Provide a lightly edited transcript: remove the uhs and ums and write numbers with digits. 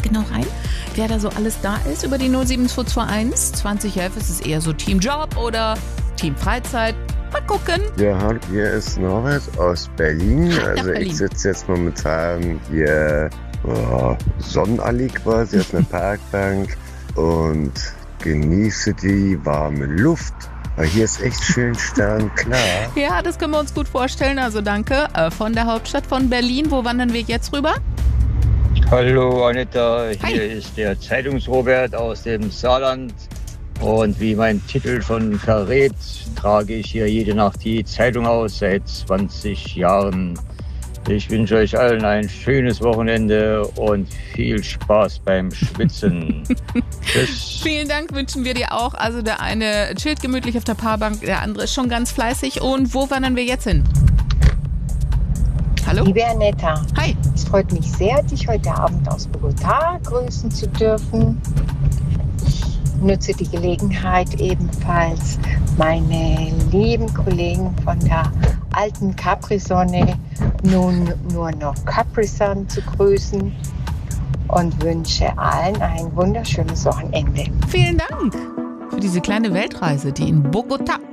genau rein, wer da so alles da ist über die 07221. 2011 ist es eher so Team Job oder Team Freizeit. Mal gucken. Ja, hallo, hier ist Norbert aus Berlin. Also Berlin. ich sitze jetzt momentan hier Sonnenallee quasi auf einer Parkbank und genieße die warme Luft. Weil hier ist echt schön sternklar. Ja, das können wir uns gut vorstellen. Also danke. Von der Hauptstadt von Berlin. Wo wandern wir jetzt rüber? Hallo Anita, hier Hi. ist der Zeitungsrobert aus dem Saarland. Und wie mein Titel schon verrät, trage ich hier jede Nacht die Zeitung aus seit 20 Jahren. Ich wünsche euch allen ein schönes Wochenende und viel Spaß beim Schwitzen. Tschüss. Vielen Dank wünschen wir dir auch. Also der eine chillt gemütlich auf der Paarbank, der andere ist schon ganz fleißig. Und wo wandern wir jetzt hin? Hallo? Liebe Aneta, Hi. es freut mich sehr, dich heute Abend aus Bogotá grüßen zu dürfen. Ich nutze die Gelegenheit ebenfalls, meine lieben Kollegen von der alten Capri-Sonne nun nur noch Capri-Sun zu grüßen und wünsche allen ein wunderschönes Wochenende. Vielen Dank für diese kleine Weltreise, die in Bogotá